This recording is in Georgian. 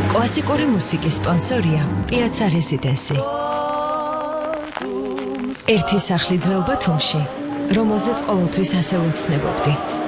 კლასიკური მუსიკის სპონსორია პიაცა რეზიდენსი. ერთი სახლი ძველ ბათუმში, რომელზეც ყოველთვის ასე ვეცნებობდი.